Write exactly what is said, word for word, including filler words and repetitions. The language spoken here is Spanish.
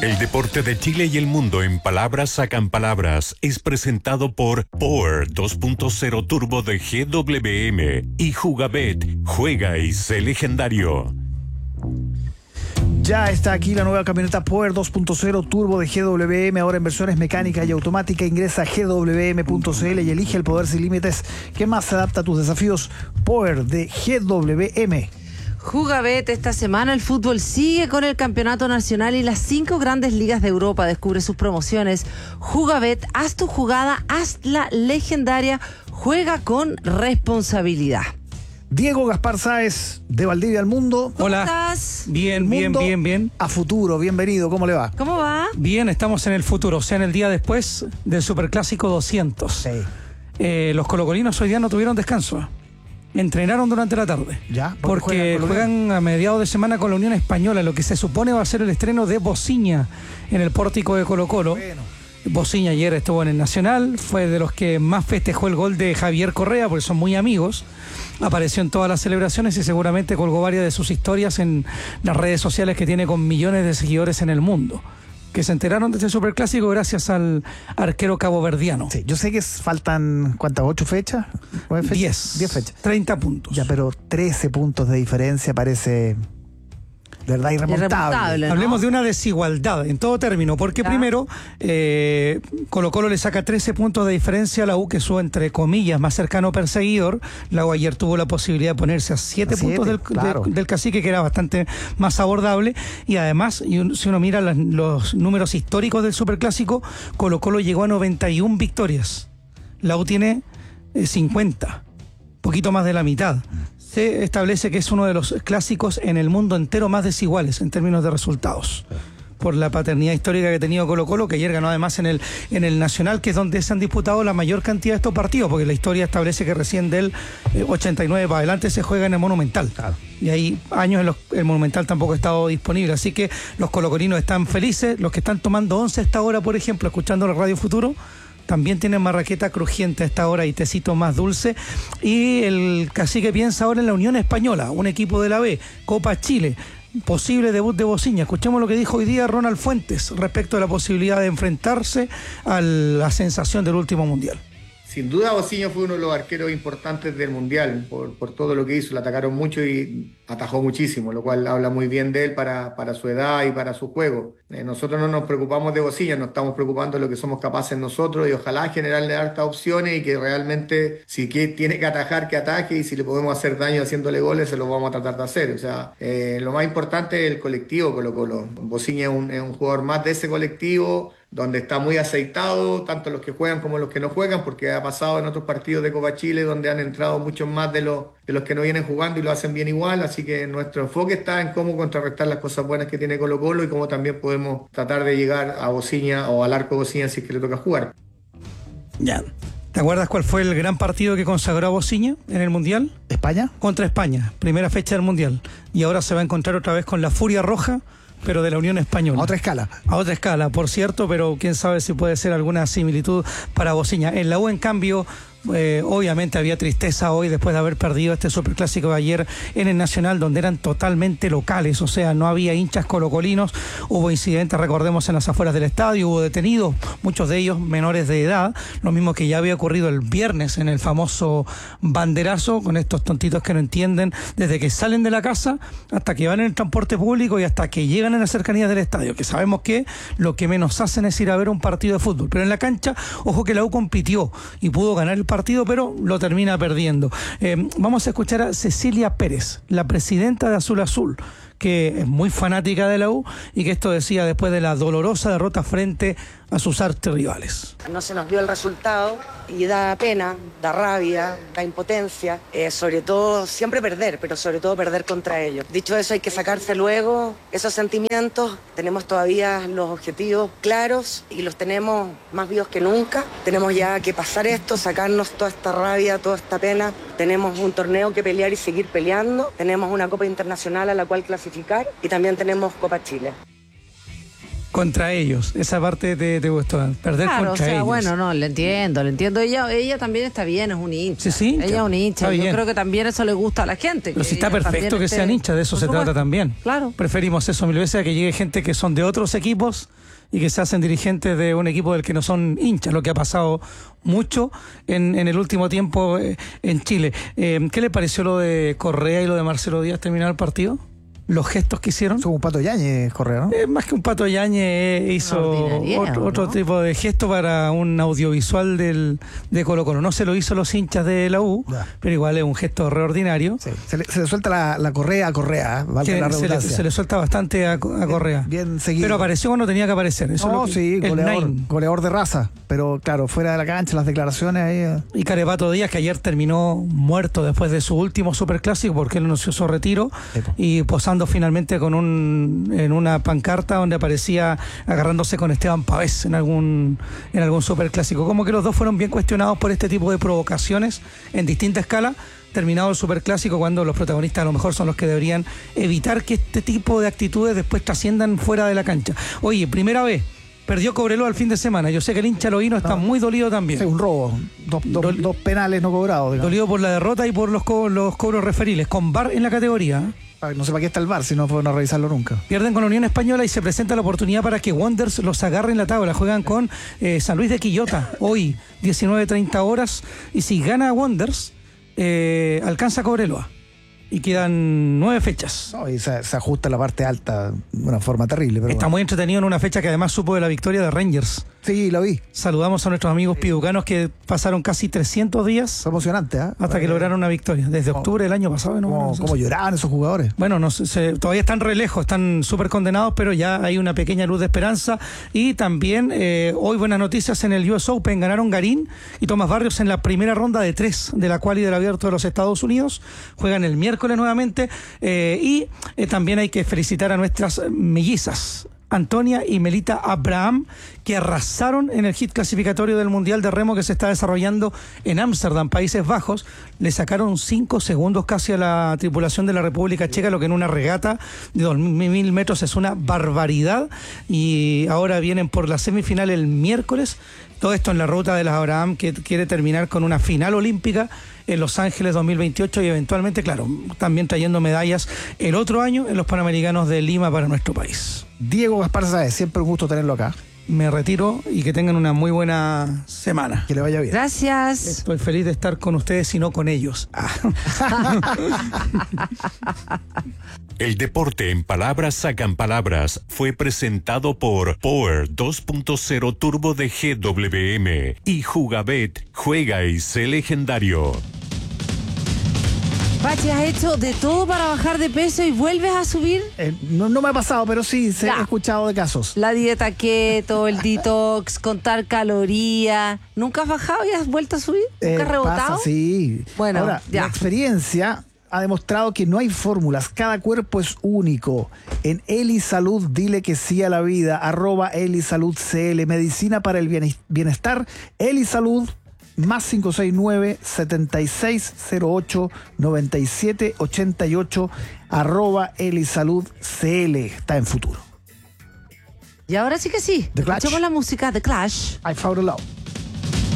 El deporte de Chile y el mundo en palabras sacan palabras es presentado por Power dos punto cero Turbo de G W M y Jugabet. Juega y sé legendario. Ya está aquí la nueva camioneta Power dos punto cero Turbo de G W M, ahora en versiones mecánica y automática. Ingresa a g w m punto c l y elige el poder sin límites que más se adapta a tus desafíos. Power de G W M. Jugabet, esta semana el fútbol sigue con el campeonato nacional y las cinco grandes ligas de Europa. Descubre sus promociones. Jugabet, haz tu jugada, hazla legendaria, juega con responsabilidad. Diego Gaspar Sáez, de Valdivia al Mundo. ¿Cómo Hola. estás? Bien, bien, bien, bien. A futuro, bienvenido, ¿cómo le va? ¿Cómo va? Bien, estamos en el futuro, o sea, en el día después del Superclásico doscientos. Sí. Eh, los colocolinos hoy día no tuvieron descanso. Entrenaron durante la tarde. ¿Ya? ¿Por qué Porque juegan, juegan a mediados de semana con la Unión Española, lo que se supone va a ser el estreno de Bociña en el pórtico de Colo-Colo. Bueno. Bociña ayer estuvo en el Nacional, fue de los que más festejó el gol de Javier Correa, porque son muy amigos. Apareció en todas las celebraciones y seguramente colgó varias de sus historias en las redes sociales que tiene con millones de seguidores en el mundo, que se enteraron de este Superclásico gracias al arquero caboverdiano. Sí, yo sé que faltan, ¿cuántas? ¿Ocho fechas? ¿Nueve fechas? Diez. Diez fechas. treinta puntos. Ya, pero trece puntos de diferencia parece, de verdad, irremontable. Irremontable, ¿no? Hablemos de una desigualdad en todo término, porque Ya. primero eh, Colo Colo le saca trece puntos de diferencia a la U, que es su, entre comillas, más cercano perseguidor. La U ayer tuvo la posibilidad de ponerse a siete A siete, puntos del, claro. de- del Cacique, que era bastante más abordable, y además, y un- si uno mira las- los números históricos del Superclásico, Colo Colo llegó a noventa y una victorias. La U tiene eh, cincuenta, poquito más de la mitad. Se establece que es uno de los clásicos en el mundo entero más desiguales en términos de resultados, por la paternidad histórica que ha tenido Colo Colo, que ayer ganó además en el, en el Nacional, que es donde se han disputado la mayor cantidad de estos partidos, porque la historia establece que recién del eh, ochenta y nueve para adelante se juega en el Monumental. Claro. Y hay años en los que el Monumental tampoco ha estado disponible, así que los colocolinos están felices. Los que están tomando once a esta hora, por ejemplo, escuchando la Radio Futuro, también tienen marraqueta crujiente a esta hora y tecito más dulce. Y el Cacique piensa ahora en la Unión Española, un equipo de la B, Copa Chile, posible debut de Bociña. Escuchemos lo que dijo hoy día Ronald Fuentes respecto a la posibilidad de enfrentarse a la sensación del último Mundial. Sin duda, Bociña fue uno de los arqueros importantes del Mundial por, por todo lo que hizo. Le atacaron mucho y atajó muchísimo, lo cual habla muy bien de él para, para su edad y para su juego. Eh, nosotros no nos preocupamos de Bociña, nos estamos preocupando de lo que somos capaces nosotros y ojalá generarle hartas opciones y que realmente, si que, tiene que atajar, que ataje, y si le podemos hacer daño haciéndole goles, se lo vamos a tratar de hacer. O sea, eh, lo más importante es el colectivo Colo Colo. Bociña es un, es un jugador más de ese colectivo, donde está muy aceitado, tanto los que juegan como los que no juegan, porque ha pasado en otros partidos de Copa Chile donde han entrado muchos más de los, de los que no vienen jugando y lo hacen bien igual, así que nuestro enfoque está en cómo contrarrestar las cosas buenas que tiene Colo Colo y cómo también podemos tratar de llegar a Bociña o al arco Bociña si es que le toca jugar. Ya. ¿Te acuerdas cuál fue el gran partido que consagró a Bociña en el Mundial? ¿España? Contra España, primera fecha del Mundial. Y ahora se va a encontrar otra vez con la Furia Roja, pero de la Unión Española. A otra escala. A otra escala, por cierto, pero quién sabe si puede ser alguna similitud para Bociña. En la U, en cambio, eh, obviamente había tristeza hoy después de haber perdido este Superclásico de ayer en el Nacional, donde eran totalmente locales, o sea, no había hinchas colocolinos. Hubo incidentes, recordemos, en las afueras del estadio, hubo detenidos, muchos de ellos menores de edad, lo mismo que ya había ocurrido el viernes en el famoso banderazo, con estos tontitos que no entienden, desde que salen de la casa hasta que van en el transporte público y hasta que llegan en las cercanías del estadio, que sabemos que lo que menos hacen es ir a ver un partido de fútbol. Pero en la cancha, ojo que la U compitió y pudo ganar el partido, pero lo termina perdiendo. Eh, vamos a escuchar a Cecilia Pérez, la presidenta de Azul Azul, que es muy fanática de la U y que esto decía después de la dolorosa derrota frente a sus archirrivales. No se nos dio el resultado y da pena, da rabia, da impotencia, eh, sobre todo siempre perder, pero sobre todo perder contra ellos. Dicho eso, hay que sacarse luego esos sentimientos. Tenemos todavía los objetivos claros y los tenemos más vivos que nunca. Tenemos ya que pasar esto, sacarnos toda esta rabia, toda esta pena. Tenemos un torneo que pelear y seguir peleando. Tenemos una Copa Internacional a la cual clasificar y también tenemos Copa Chile. contra ellos. Esa parte te, te gustó, perder Claro, contra o sea, ellos. bueno, no, le entiendo, le entiendo. Ella, ella también está bien, es un hincha. Sí, sí, ella es un hincha. está Yo bien. creo que también eso le gusta a la gente. Pero que si está ella perfecto también que esté- sean hinchas, de eso Por se supuesto. trata también. Claro. Preferimos eso mil veces a que llegue gente que son de otros equipos y que se hacen dirigentes de un equipo del que no son hinchas, lo que ha pasado mucho en, en el último tiempo eh, en Chile. Eh, ¿Qué le pareció lo de Correa y lo de Marcelo Díaz terminar el partido? ¿Los gestos que hicieron? Es como un Pato Yáñez, Correa, ¿no? Eh, más que un Pato Yañez eh, hizo ordinaria, otro, otro ¿no? tipo de gesto para un audiovisual del, de Colo Colo. No se lo hizo los hinchas de la U, Ya. pero igual es un gesto reordinario. Sí. Se, le, se le suelta la, la correa a Correa, ¿eh? Valga Que la se, le, redundancia. se le suelta bastante a, a Correa. Bien seguido. Pero apareció cuando tenía que aparecer. Eso No, es lo que, sí, el goleador, Nine. goleador de raza. Pero claro, fuera de la cancha, las declaraciones ahí. eh, Y Carepato Díaz, que ayer terminó muerto después de su último superclásico porque él anunció su retiro Sí, po. y posando finalmente con un en una pancarta donde aparecía agarrándose con Esteban Pavés en algún en algún superclásico. Como que los dos fueron bien cuestionados por este tipo de provocaciones en distinta escala. Terminado el superclásico, cuando los protagonistas a lo mejor son los que deberían evitar que este tipo de actitudes después trasciendan fuera de la cancha. Oye, primera vez. Perdió Cobreloa el fin de semana. Yo sé que el hincha loíno está No. muy muy dolido también. Sí, un robo. Dos, dos, Dol- dos penales no cobrados, digamos. Dolido por la derrota y por los, co- los cobros referiles, con V A R en la categoría. ¿eh? Ah, no sé para qué está el V A R si no fueron a revisarlo nunca. Pierden con la Unión Española y se presenta la oportunidad para que Wanderers los agarre en la tabla. Juegan con eh, San Luis de Quillota hoy, diecinueve treinta horas. Y si gana Wanderers, eh, alcanza Cobreloa. Y quedan nueve fechas. No, y se, se ajusta la parte alta de una forma terrible. Pero Está bueno. muy entretenido en una fecha que además supo de la victoria de Rangers. Sí, lo vi. Saludamos a nuestros amigos piducanos que pasaron casi trescientos días Fue emocionante, ¿eh? hasta que Eh, lograron una victoria. Desde Como- octubre del año pasado. ¿no? Cómo, No sé. cómo lloraban esos jugadores. Bueno, no sé, se- todavía están re lejos, están súper condenados, pero ya hay una pequeña luz de esperanza. Y también eh, hoy buenas noticias en el U S Open. Ganaron Garín y Tomás Barrios en la primera ronda de tres de la quali del Abierto de los Estados Unidos. Juegan el miércoles nuevamente. eh, y eh, también hay que felicitar a nuestras mellizas, Antonia y Melita Abraham, que arrasaron en el hit clasificatorio del Mundial de Remo que se está desarrollando en Ámsterdam, Países Bajos. Le sacaron cinco segundos casi a la tripulación de la República Checa, lo que en una regata de dos mil metros es una barbaridad. Y ahora vienen por la semifinal el miércoles. Todo esto en la ruta de las Abraham, que quiere terminar con una final olímpica en Los Ángeles dos mil veintiocho y eventualmente, claro, también trayendo medallas el otro año en los Panamericanos de Lima para nuestro país. Diego Gaspar Sáez, siempre un gusto tenerlo acá. Me retiro y que tengan una muy buena semana. Que le vaya bien. Gracias. Estoy feliz de estar con ustedes y no con ellos. Ah. El deporte en palabras sacan palabras fue presentado por Power dos punto cero Turbo de G W M y Jugabet, juega y sé legendario. Pachi, has hecho de todo para bajar de peso y vuelves a subir. Eh, no, no me ha pasado, pero sí se Ya. he escuchado de casos. La dieta keto, el detox, contar calorías. ¿Nunca has bajado y has vuelto a subir? ¿Nunca Eh, has rebotado? pasa, sí. Bueno, Ahora, ya. la experiencia ha demostrado que no hay fórmulas, cada cuerpo es único. En Eli Salud, dile que sí a la vida, arroba Eli Salud C L, medicina para el biene- bienestar, Eli Salud, más cinco seis nueve, siete seis cero ocho, nueve siete ocho ocho, arroba Eli Salud C L, está en futuro. Y ahora sí que sí. The Clash. Escuchamos la música de Clash. I found a love.